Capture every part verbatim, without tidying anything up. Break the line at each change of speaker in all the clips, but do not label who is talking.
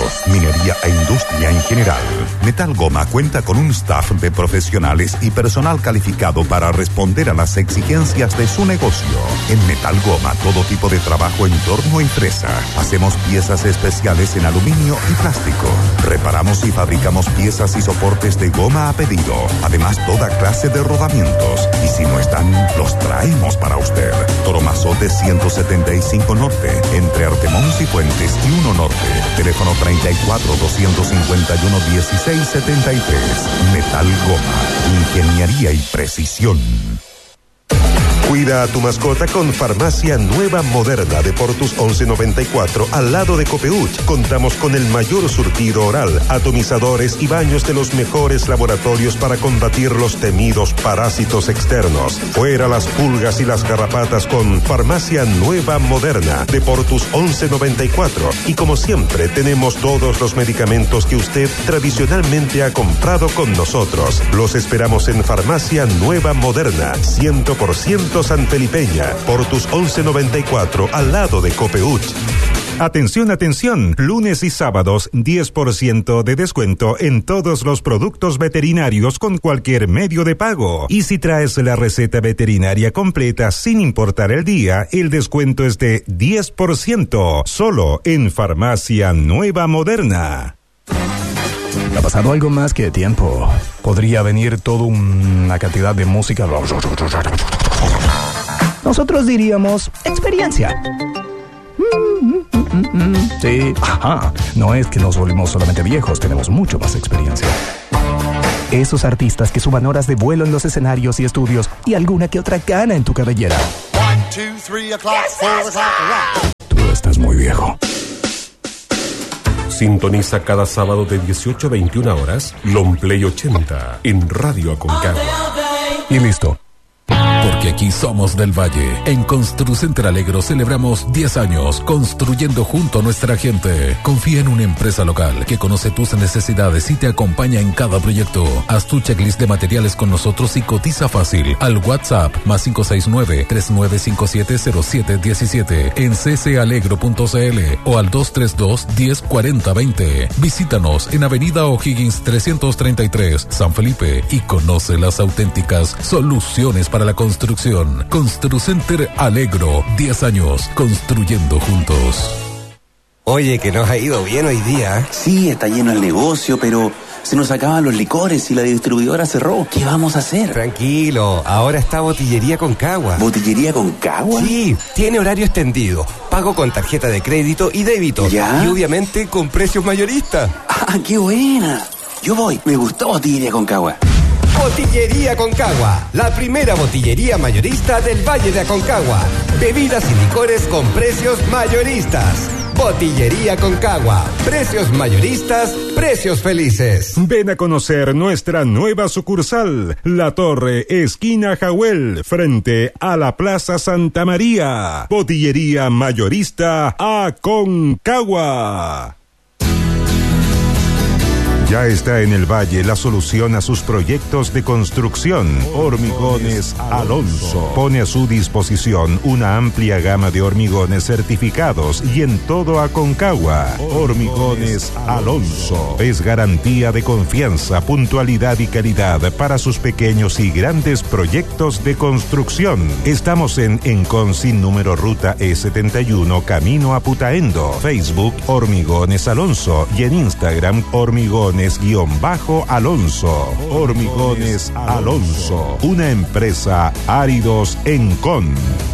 servicios, minería e industria en general. Metal Goma cuenta con un staff de profesionales y personal calificado para responder a las exigencias de su negocio. En Metal Goma, todo tipo de trabajo en torno a empresa. Hacemos piezas especiales en aluminio y plástico. Reparamos y fabricamos piezas y soportes de goma a pedido. Además, toda clase de rodamientos. Y si no están, los traemos para usted. Toromazote ciento setenta y cinco Norte, entre Artemons y Fuentes y uno Norte. Teléfono treinta y cuatro, doscientos cincuenta y uno, dieciséis setenta y tres. Metal Goma. Ingeniería y precisión.
Cuida a tu mascota con Farmacia Nueva Moderna de Portus once noventa y cuatro al lado de Copeuch. Contamos con el mayor surtido oral, atomizadores y baños de los mejores laboratorios para combatir los temidos parásitos externos. Fuera las pulgas y las garrapatas con Farmacia Nueva Moderna de Portus once noventa y cuatro. Y como siempre, tenemos todos los medicamentos que usted tradicionalmente ha comprado con nosotros. Los esperamos en Farmacia Nueva Moderna, cien por ciento Sanfelipeña, Portus once noventa y cuatro, al lado de Copeuch.
Atención, atención, lunes y sábados diez por ciento de descuento en todos los productos veterinarios con cualquier medio de pago. Y si traes la receta veterinaria completa sin importar el día, el descuento es de diez por ciento, solo en Farmacia Nueva Moderna.
Ha pasado algo más que tiempo. Podría venir toda una cantidad de música. Nosotros diríamos experiencia. Sí, ajá. No es que nos volvimos solamente viejos, tenemos mucho más experiencia. Esos artistas que suban horas de vuelo en los escenarios y estudios y alguna que otra cana en tu cabellera. One, two, three o'clock, four o'clock. Tú estás muy viejo.
Sintoniza cada sábado de dieciocho a veintiuna horas Longplay ochenta en Radio Aconcagua.
Y listo.
Porque aquí somos del Valle. En Construcenter Alegro celebramos diez años construyendo junto a nuestra gente. Confía en una empresa local que conoce tus necesidades y te acompaña en cada proyecto. Haz tu checklist de materiales con nosotros y cotiza fácil al WhatsApp más cinco seis nueve, tres nueve cinco siete, cero siete uno siete en c c alegro punto c l o al dos tres dos, diez cuarenta veinte. Visítanos en Avenida O'Higgins trescientos treinta y tres, San Felipe, y conoce las auténticas soluciones para la construcción. Construcenter Alegro, diez años construyendo juntos.
Oye, que nos ha ido bien hoy día.
Sí, está lleno el negocio, pero se nos acaban los licores y la distribuidora cerró. ¿Qué vamos a hacer?
Tranquilo, ahora está Botillería Aconcagua.
¿Botillería Aconcagua?
Sí, tiene horario extendido, pago con tarjeta de crédito y débito.
¿Ya?
Y obviamente con precios mayoristas.
¡Ah, qué buena! Yo voy, me gustó Botillería Aconcagua.
Botillería Aconcagua, la primera botillería mayorista del Valle de Aconcagua. Bebidas y licores con precios mayoristas. Botillería Aconcagua, precios mayoristas, precios felices.
Ven a conocer nuestra nueva sucursal, La Torre, esquina Jahuel, frente a la Plaza Santa María. Botillería mayorista Aconcagua. Ya está en el Valle la solución a sus proyectos de construcción. Hormigones Alonso pone a su disposición una amplia gama de hormigones certificados y en todo Aconcagua. Hormigones Alonso es garantía de confianza, puntualidad y calidad para sus pequeños y grandes proyectos de construcción. Estamos en Encon sin número ruta E setenta y uno, camino a Putaendo. Facebook Hormigones Alonso y en Instagram Hormigones guión bajo Alonso. Hormigones Alonso, una empresa Áridos Encon.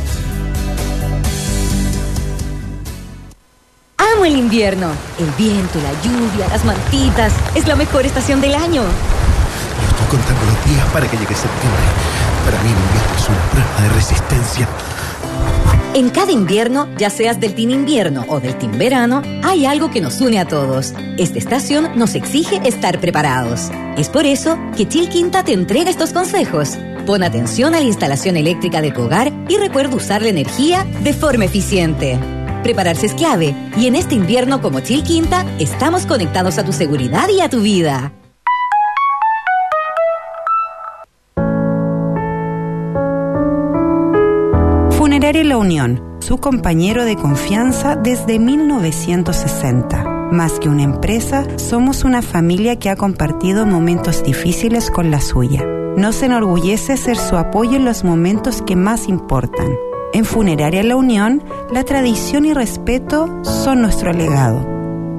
Amo el invierno. El viento, la lluvia, las mantitas. Es la mejor estación del año.
Yo estoy contando los días para que llegue septiembre. Para mí el invierno es una prueba de resistencia.
En cada invierno, ya seas del team invierno o del team verano, hay algo que nos une a todos. Esta estación nos exige estar preparados. Es por eso que Chilquinta te entrega estos consejos. Pon atención a la instalación eléctrica de tu hogar y recuerda usar la energía de forma eficiente. Prepararse es clave y en este invierno como Chilquinta estamos conectados a tu seguridad y a tu vida.
Funeraria La Unión, su compañero de confianza desde mil novecientos sesenta. Más que una empresa, somos una familia que ha compartido momentos difíciles con la suya. Nos enorgullece ser su apoyo en los momentos que más importan. En Funeraria La Unión, la tradición y respeto son nuestro legado.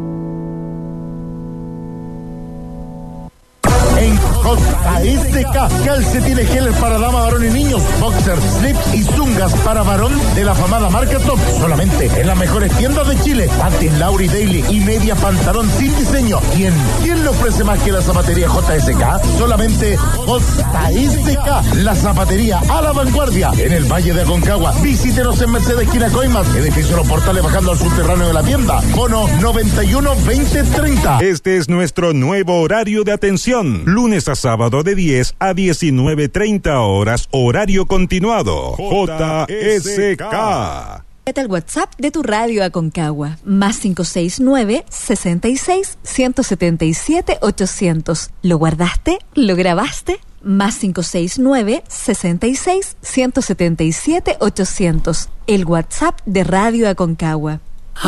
En J S K, calcetines geles para dama, varón y niños, boxers, slips y zungas para varón de la afamada marca Top. Solamente en las mejores tiendas de Chile. Panties Lauri Daily y media pantalón sin diseño. ¿Quién? ¿Quién le ofrece más que la zapatería J S K? Solamente J S K, la zapatería a la vanguardia en el Valle de Aconcagua. Visítenos en Mercedes esquina Coimas, edificio Los Portales bajando al subterráneo de la tienda. Bono noventa y uno veinte treinta.
Este es nuestro nuevo horario de atención. Lunes a sábado de diez a diecinueve treinta horas, horario continuado. J S K.
Vete al WhatsApp de tu radio Aconcagua, más cinco seis nueve, sesenta y seis, ciento setenta y siete, ochocientos. ¿Lo guardaste? ¿Lo grabaste? Más cinco seis nueve, sesenta y seis, ciento setenta y siete, ochocientos. El WhatsApp de Radio Aconcagua.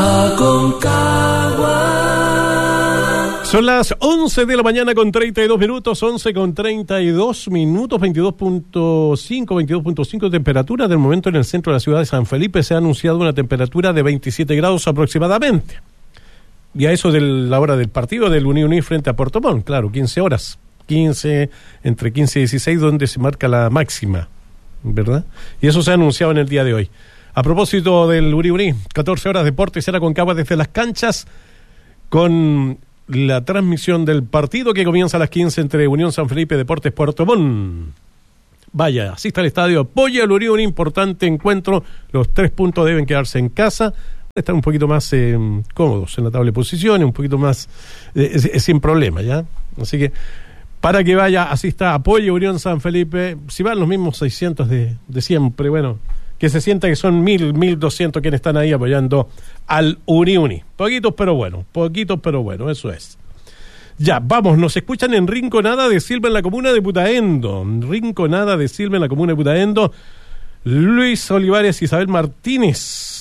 Aconcagua. Son las once de la mañana con treinta y dos minutos, once con treinta y dos minutos, veintidós punto cinco, veintidós punto cinco temperatura. Del momento en el centro de la ciudad de San Felipe se ha anunciado una temperatura de veintisiete grados aproximadamente. Y a eso de la hora del partido del Unión Uní frente a Puerto Montt, claro, quince horas, quince, entre quince y dieciséis, donde se marca la máxima, ¿verdad? Y eso se ha anunciado en el día de hoy. A propósito del Unión Uní, catorce horas Deportes era Aconcagua desde las canchas, con la transmisión del partido que comienza a las quince entre Unión San Felipe Deportes Puerto Montt. Vaya, asista al estadio, apoya al Unión, un importante encuentro. Los tres puntos deben quedarse en casa, estar un poquito más eh, cómodos en la tabla de posiciones, un poquito más eh, es, es sin problema, ¿ya? Así que para que vaya, asista, apoye Unión San Felipe. Si van los mismos seiscientos de, de siempre, bueno, que se sienta que son mil, mil doscientos quienes están ahí apoyando al Uniuni. Poquitos pero bueno, poquitos pero bueno, eso es. Ya, vamos, nos escuchan en Rinconada de Silva en la comuna de Putaendo. Rinconada de Silva en la comuna de Putaendo. Luis Olivares, Isabel Martínez.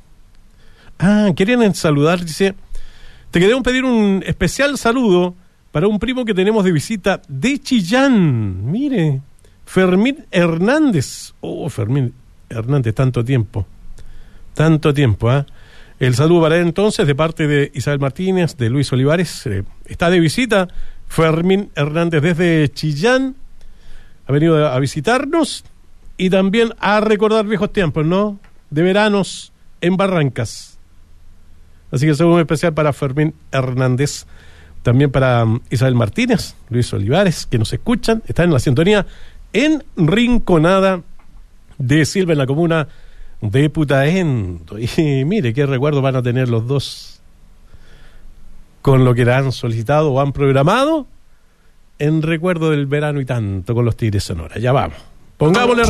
Ah, querían saludar, dice, te queremos pedir un especial saludo para un primo que tenemos de visita de Chillán. Mire, Fermín Hernández. Oh, Fermín Hernández, tanto tiempo, tanto tiempo, ¿ah? ¿eh? El saludo para él entonces de parte de Isabel Martínez, de Luis Olivares. Eh, está de visita Fermín Hernández desde Chillán, ha venido a visitarnos y también a recordar viejos tiempos, ¿no? De veranos en Barrancas. Así que el saludo especial para Fermín Hernández, también para um, Isabel Martínez, Luis Olivares, que nos escuchan, están en la sintonía en Rinconada de Silva en la comuna de Putaendo. Y mire qué recuerdos van a tener los dos con lo que han solicitado o han programado en recuerdo del verano y tanto con los Tigres Sonora. Ya vamos, pongámosle